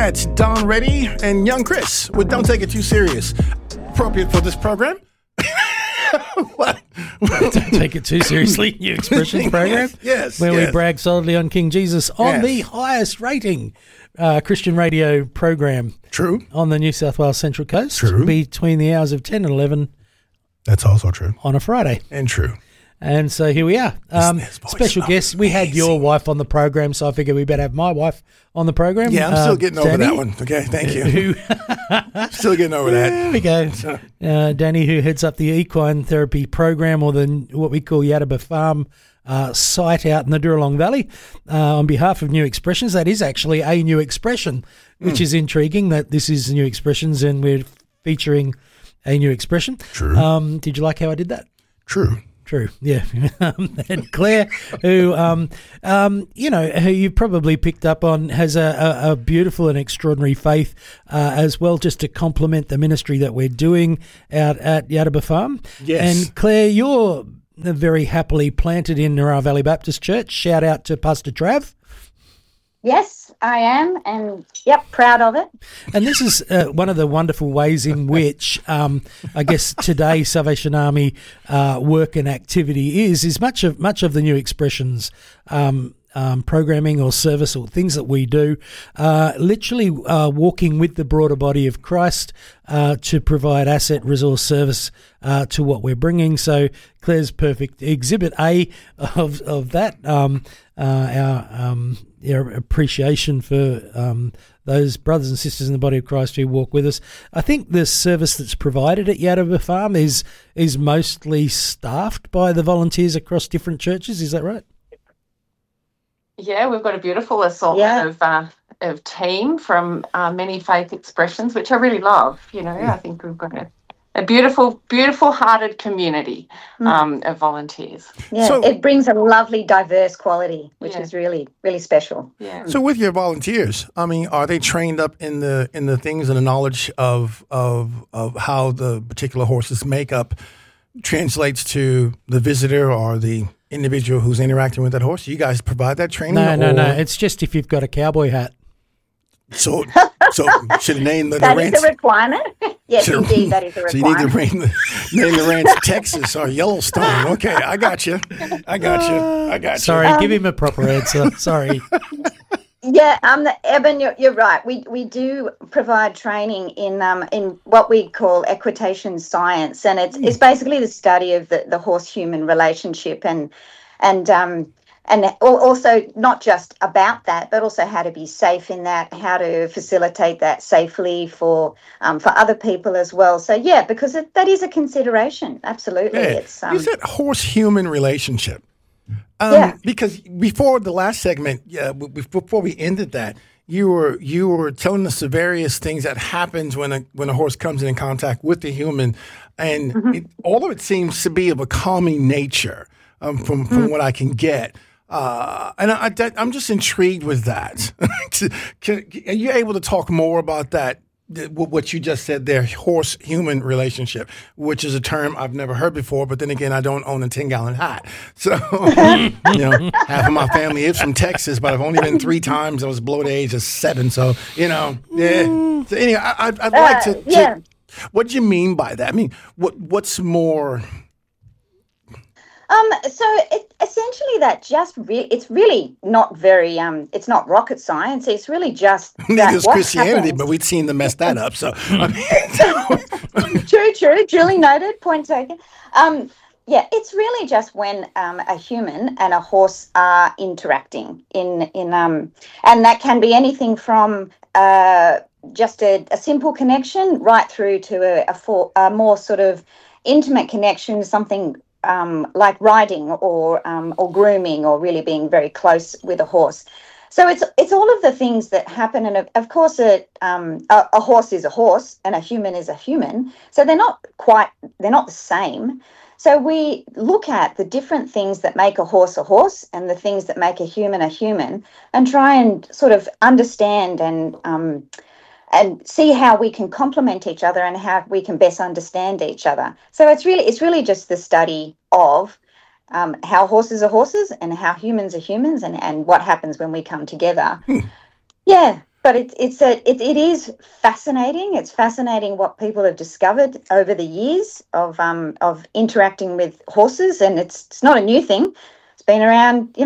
That's Don Reddy and Young Chris with Don't Take It Too Serious. Appropriate for this program. What? Don't take it too seriously. New Expressions program. Yes. Where we brag solidly on King Jesus on the Yes. highest rating Christian radio program. True. On the New South Wales Central Coast. True. Between the hours of 10 and 11 That's also true. on a Friday. And true. And so here we are. This voice Special is guest. We had your amazing. wife on the program, so I figured we better have my wife on the program. Yeah, I'm still getting over Danny, that one. Okay, thank you. Who, Still getting over that. there we go. Danny, who heads up the equine therapy program, or what we call Yadaba Farm site out in the Duralong Valley. On behalf of New Expressions, that is actually a new expression, which is intriguing that this is New Expressions and we're featuring a new expression. True. Did you like how I did that? True. True, yeah. And Claire, who, who you probably picked up on, has a beautiful and extraordinary faith as well, just to complement the ministry that we're doing out at Yadaba Farm. Yes. And Claire, you're very happily planted in Narra Valley Baptist Church. Shout out to Pastor Trav. Yes, I am, and proud of it. And this is one of the wonderful ways in which I guess today Salvation Army work and activity is much of the New Expressions programming or service or things that we do, literally walking with the broader body of Christ to provide asset resource service to what we're bringing. So Claire's perfect exhibit A of that. Our appreciation for those brothers and sisters in the body of Christ who walk with us. I think the service that's provided at Yadaba Farm is mostly staffed by the volunteers across different churches. Is that right? Yeah, we've got a beautiful assortment of team from many faith expressions, which I really love. I think we've got a beautiful, beautiful-hearted community of volunteers. Yeah, So- it brings a lovely, diverse quality, which is really, really special. Yeah. So with your volunteers, I mean, are they trained up in the things and the knowledge of how the particular horse's makeup translates to the visitor or the individual who's interacting with that horse? You guys provide that training? No. It's just if you've got a cowboy hat. So should have named the That ranch. is a requirement. Yes, Should- indeed, that is a So you need requirement. to name the ranch Texas or Yellowstone. Okay, I got you. Sorry, give him a proper answer. Sorry. Yeah, Eben, you're right. We do provide training in what we equitation equitation science, and it's basically the study of the horse-human relationship, and also not just about that, but also how to be safe in that, how to facilitate that safely for other people as well. So yeah, because that is a consideration. Absolutely, Yeah. it's You said horse-human relationship. Yeah. Because before the last segment, before we ended that, you were telling us the various things that happens when a horse comes in contact with the human, and all of it seems to be of a calming nature from what I can get. And I'm just intrigued with that. Are you able to talk more about that? What you just said there, horse-human relationship, which is a term I've never heard before, but then again, I don't own a 10-gallon hat. So, half of my family is from Texas, but I've only been 3 times. I was below the age of 7. So, yeah. So anyway, I'd like to what do you mean by that? I mean, what's more... So essentially that it's really not very, it's not rocket science. It's really just Neither is what Christianity, happens. but we'd seen them mess that up. So, True. Duly noted. Point taken. It's really just when a human and a horse are interacting and that can be anything from just a simple connection right through to a more sort of intimate connection, something like riding or grooming or really being very close with a horse. So it's all of the things that happen, and of course a horse is a horse and a human is a human. So they're not the same. So we look at the different things that make a horse and the things that make a human and try and sort of understand and see how we can complement each other and how we can best understand each other. So it's really just the study of how horses are horses and how humans are humans and what happens when we come together. Yeah. but it is fascinating. It's fascinating what people have discovered over the years of interacting with horses, and it's not a new thing. It's been around,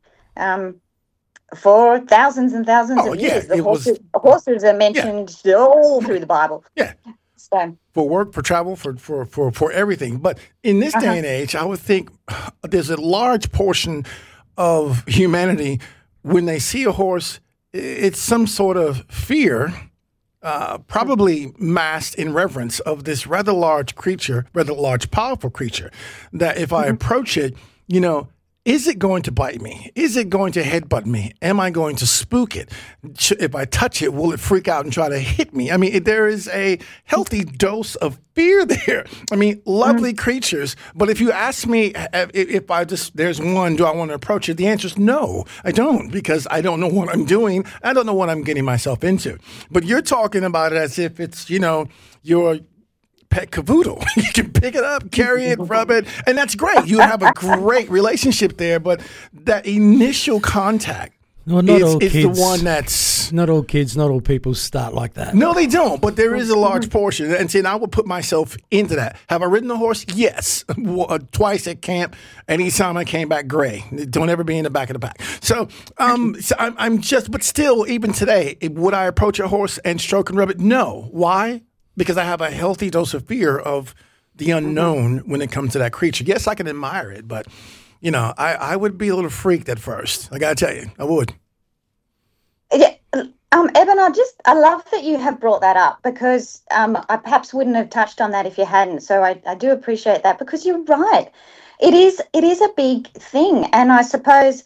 for thousands and thousands of years. Horses are mentioned all through the Bible. Yeah. So. For work, for travel, for everything. But in this day and age, I would think there's a large portion of humanity, when they see a horse, it's some sort of fear, probably masked in reverence of this rather large, powerful creature, that if I approach it, is it going to bite me? Is it going to headbutt me? Am I going to spook it? If I touch it, will it freak out and try to hit me? I mean, there is a healthy dose of fear there. I mean, lovely creatures. But if you ask me if there's one, do I want to approach it? The answer is no, I don't, because I don't know what I'm doing. I don't know what I'm getting myself into. But you're talking about it as if it's, your pet cavoodle. You can pick it up, carry it, rub it, and that's great. You have a great relationship there, but that initial contact is the one that's... Not all kids, not all people start like that. No, they don't, but there is a large portion. And I will put myself into that. Have I ridden a horse? Yes. Twice at camp. Anytime I came back gray. Don't ever be in the back of the pack. So, I'm just... But still, even today, would I approach a horse and stroke and rub it? No. Why? Because I have a healthy dose of fear of the unknown when it comes to that creature. Yes, I can admire it, but, I would be a little freaked at first. I got to tell you, I would. Yeah, Eben, I love that you have brought that up, because I perhaps wouldn't have touched on that if you hadn't. So I do appreciate that, because you're right. It is a big thing. And I suppose,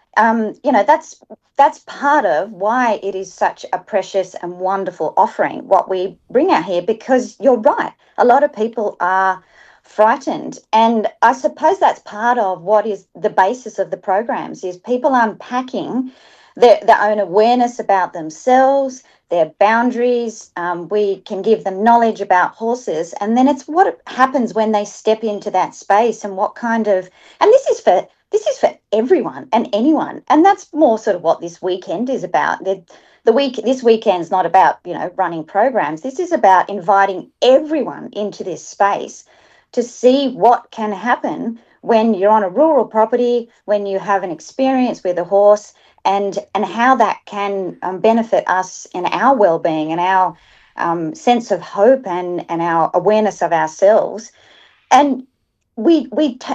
that's part of why it is such a precious and wonderful offering, what we bring out here, because you're right. A lot of people are frightened. And I suppose that's part of what is the basis of the programs, is people unpacking their own awareness about themselves, their boundaries. We can give them knowledge about horses. And then it's what happens when they step into that space, and what kind of, and this is for everyone and anyone. And that's more sort of what this weekend is about. This weekend's not about, running programs. This is about inviting everyone into this space to see what can happen when you're on a rural property, when you have an experience with a horse, and how that can benefit us in our well-being and our sense of hope and our awareness of ourselves. And we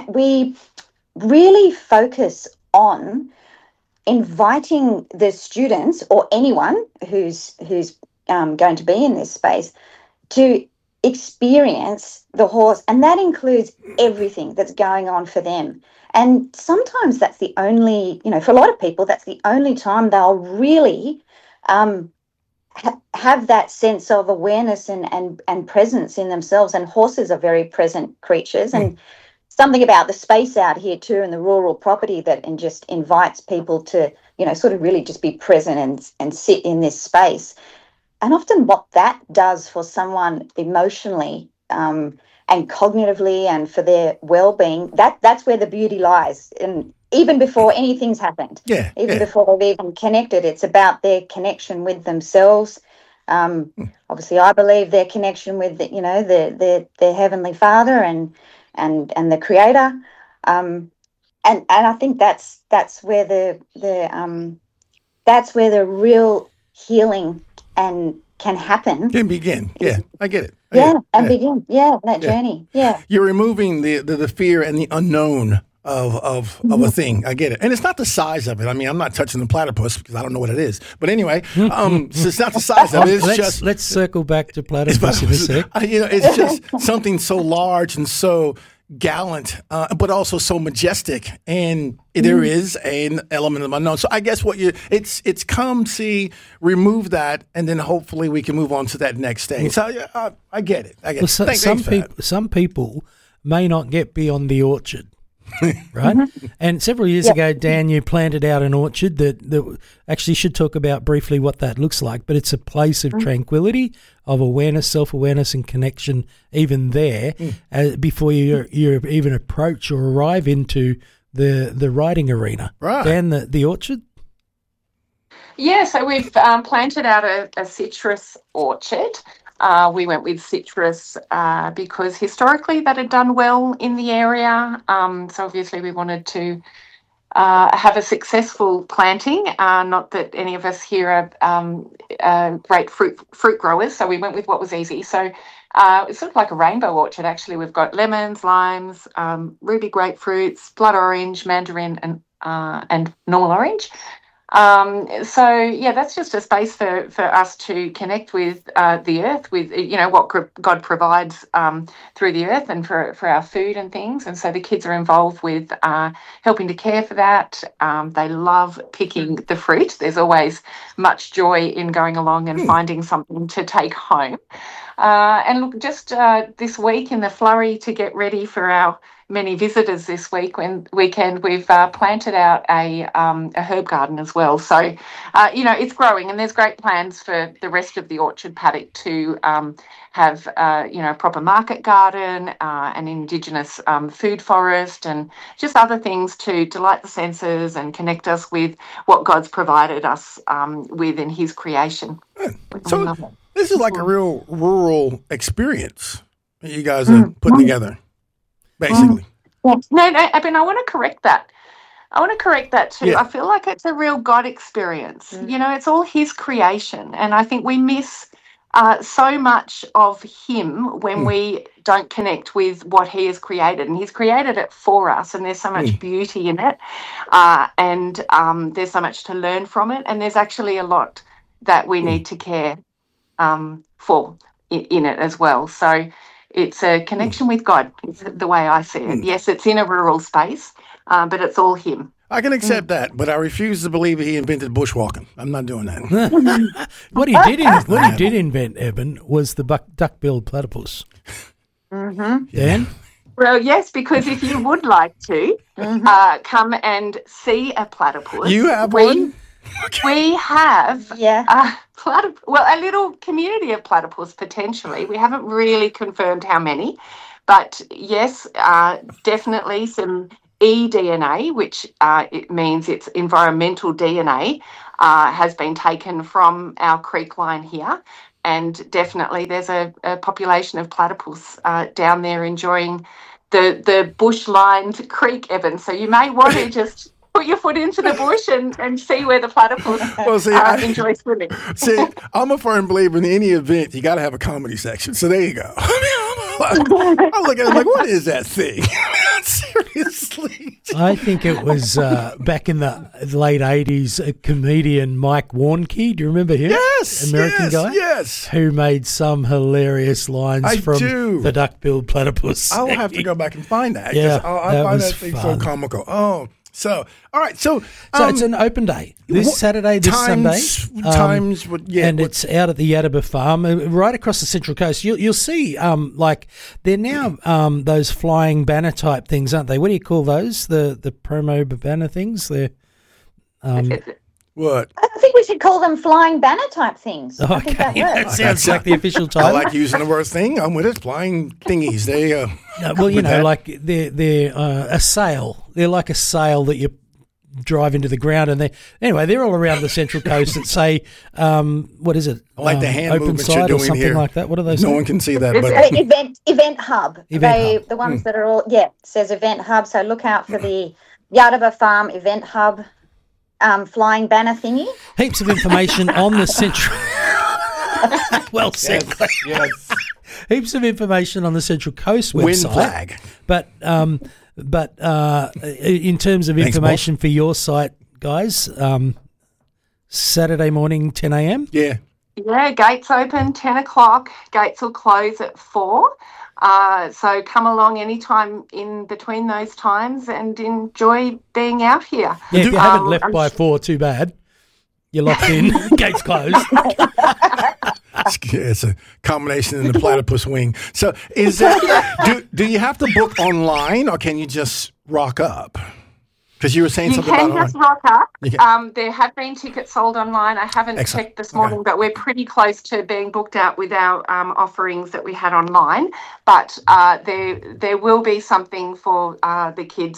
really focus on inviting the students or anyone who's going to be in this space to experience the horse, and that includes everything that's going on for them. And sometimes that's the only, for a lot of people, that's the only time they'll really have that sense of awareness and presence in themselves. And horses are very present creatures, and something about the space out here too, and the rural property, that and just invites people to, sort of really just be present and sit in this space. And often what that does for someone emotionally and cognitively and for their well-being, that's where the beauty lies. And even before anything's happened, before they've even connected, it's about their connection with themselves. Obviously, I believe their connection with, their Heavenly Father and the Creator, and I think that's where the real healing and can happen. Can begin. Yeah, I get it. Begin. Yeah, that journey. Yeah, you're removing the fear and the unknown of a thing. I get it. And it's not the size of it. I mean, I'm not touching the platypus because I don't know what it is. But anyway, so it's not the size of it. It's let's circle back to platypus in a sec. It's just something so large and so gallant, but also so majestic, and there is an element of unknown. So I guess it's come, see, remove that, and then hopefully we can move on to that next stage. So I get it. I get it. Some people may not get beyond the orchard. Right? And several years ago, Dan, you planted out an orchard that actually should talk about briefly what that looks like, but it's a place of tranquility, of awareness, self-awareness and connection even there before you even approach or arrive into the riding arena. Right. Dan, the orchard? Yeah, so we've planted out a citrus orchard. We went with citrus because historically that had done well in the area. So obviously we wanted to have a successful planting. Not that any of us here are great fruit growers, so we went with what was easy. So it's sort of like a rainbow orchard, actually. We've got lemons, limes, ruby grapefruits, blood orange, mandarin, and normal orange. So yeah, that's just a space for us to connect with the earth, with what God provides through the earth, and for our food and things. And so the kids are involved with helping to care for that. They love picking the fruit. There's always much joy in going along and finding something to take home. And look, just this week in the flurry to get ready for our many visitors this weekend, we've planted out a herb garden as well. So, it's growing, and there's great plans for the rest of the orchard paddock to have, a proper market garden, an Indigenous food forest, and just other things to delight the senses and connect us with what God's provided us with in His creation. So this is like a real rural experience that you guys are putting together. Basically. No, Eben, I want to correct that. Too. Yeah. I feel like it's a real God experience. It's all His creation. And I think we miss so much of Him when we don't connect with what He has created. And He's created it for us, and there's so much beauty in it. And there's so much to learn from it. And there's actually a lot that we need to care for in it as well. So it's a connection with God, is the way I see it. Yes, it's in a rural space, but it's all Him. I can accept that, but I refuse to believe He invented bushwalking. I'm not doing that. What he did invent, Eben, was the duck-billed platypus. Dan? Well, yes, because if you would like to come and see a platypus. You have one? We have a little community of platypus potentially. We haven't really confirmed how many, but yes, definitely some eDNA, which it means it's environmental DNA, has been taken from our creek line here. And definitely there's a population of platypus down there enjoying the bush-lined creek, Evan. So you may want to just put your foot into the bush and see where the platypus enjoy swimming. See, I'm a firm believer in any event, you got to have a comedy section. So there you go. I look at it like, what is that thing? Seriously. I think it was back in the late 80s, a comedian, Mike Warnke. Do you remember him? Yes. American guy? Yes. Who made some hilarious lines from the duck-billed platypus. I'll have to go back and find that. Yeah, I find that thing so comical. Oh, so, all right. So it's an open day. This Saturday, this Sunday. And it's out at the Yadaba Farm, right across the Central Coast. You'll see, they're now those flying banner type things, aren't they? What do you call those? The promo banner things? They're what? I think we should call them flying banner type things. Okay. I think that works. That sounds like the official title. I like using the word thing. I'm with it. Flying thingies. They like they're a sail. They're like a sail that you drive into the ground, and they're all around the Central Coast that say, what is it? I like the hand open movements side you're doing or something here. Like that. What are those? No one can see that. But Event Hub. Event Hub. The ones that are all it says Event Hub. So look out for the Yadaba Farm Event Hub. Flying banner thingy. Heaps of information on the Central. Well said. Yes. Heaps of information on the Central Coast website. Wind flag. But in terms of information for your site, guys, Saturday morning, 10 a.m. Yeah. Yeah, gates open 10 o'clock. Gates will close at 4. So come along anytime in between those times and enjoy being out here. Yeah, if you haven't left by 4, too bad. You're locked in. Gates closed. It's a combination in the platypus wing. So is that do you have to book online, or can you just rock up? Because you were saying something about You can just rock up. There have been tickets sold online. I haven't checked this morning, but we're pretty close to being booked out with our offerings that we had online. But there will be something for the kids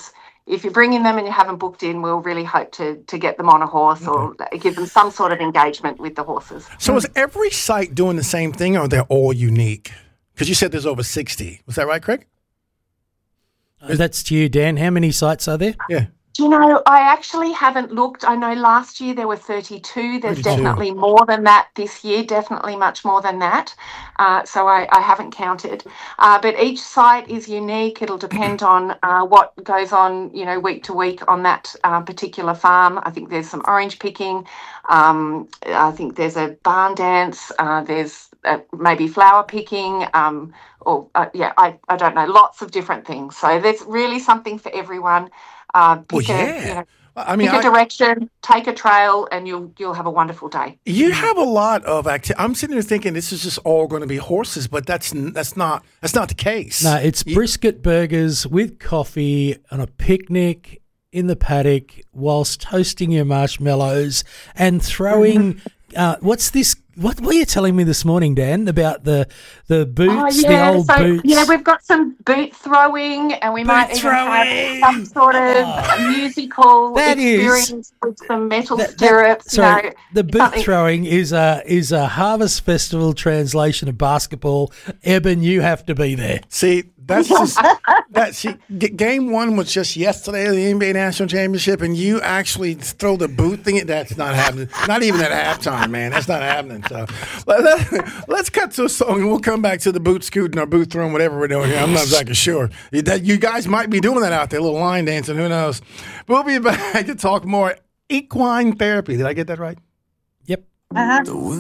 if you're bringing them and you haven't booked in, we'll really hope to get them on a horse or give them some sort of engagement with the horses. So is every site doing the same thing, or they're all unique? Because you said there's over 60. Was that right, Craig? That's to you, Dan. How many sites are there? Yeah. You know, I actually haven't looked. I know last year there were 32. There's 32. definitely more than that this year, definitely much more than that. So I haven't counted. But each site is unique. It'll depend on what goes on, you know, week to week on that particular farm. I think there's some orange picking. I think there's a barn dance. There's maybe flower picking. I don't know, lots of different things. So there's really something for everyone. Pick a direction, take a trail, and you'll have a wonderful day. You have a lot of activity. I'm sitting there thinking this is just all going to be horses, but that's not the case. No, it's brisket burgers with coffee on a picnic in the paddock whilst toasting your marshmallows and throwing. What's this? What were you telling me this morning, Dan, about the boots, the old boots? Yeah, we've got some boot throwing, and we might even have some sort of musical experience with some metal stirrups. The boot throwing is a Harvest Festival translation of basketball. Eben, you have to be there. See, that's just game one was just yesterday of the NBA National Championship, and you actually throw the boot thing. That's not happening. Not even at halftime, man. That's not happening. So let's cut to a song, and we'll come back to the boot scooting or boot throwing, whatever we're doing here. I'm not exactly sure. That you guys might be doing that out there, a little line dancing. Who knows? We'll be back to talk more equine therapy. Did I get that right? Yep. Uh-huh.